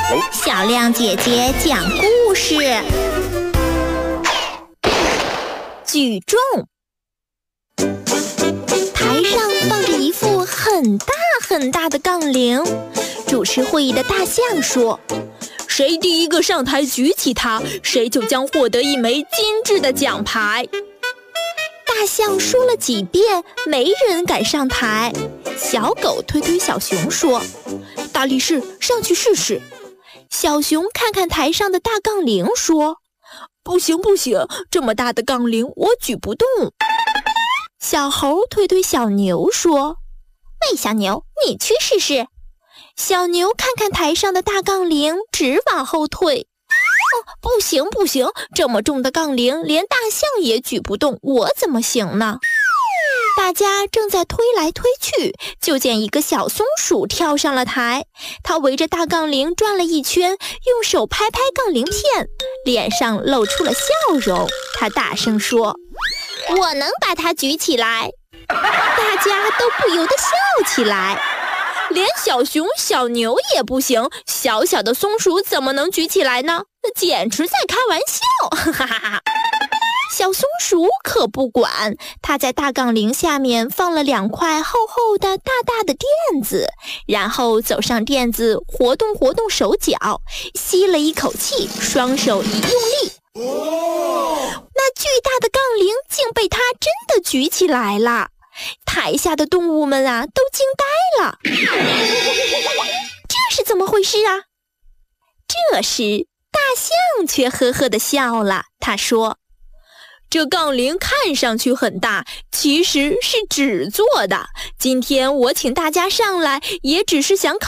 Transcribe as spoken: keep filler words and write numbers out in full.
小亮姐姐讲故事。举重。台上放着一副很大很大的杠铃，主持会议的大象说，谁第一个上台举起它，谁就将获得一枚精致的奖牌。大象说了几遍，没人敢上台。小狗推推小熊说，大力士，上去试试。小熊看看台上的大杠铃说，不行不行，这么大的杠铃我举不动。小猴推推小牛说，喂，小牛，你去试试。小牛看看台上的大杠铃，直往后退。哦，不行不行，这么重的杠铃连大象也举不动，我怎么行呢？大家正在推来推去，就见一个小松鼠跳上了台，它围着大杠铃转了一圈，用手拍拍杠铃片，脸上露出了笑容。它大声说，我能把它举起来。大家都不由得笑起来。连小熊小牛也不行，小小的松鼠怎么能举起来呢？简直在开玩笑，哈哈哈！小松鼠可不管，它在大杠铃下面放了两块厚厚的大大的垫子，然后走上垫子，活动活动手脚，吸了一口气，双手一用力，那巨大的杠铃竟被它真的举起来了。台下的动物们啊，都惊呆了。这是怎么回事啊？这时大象却呵呵地笑了，他说，这杠铃看上去很大，其实是纸做的。今天我请大家上来，也只是想考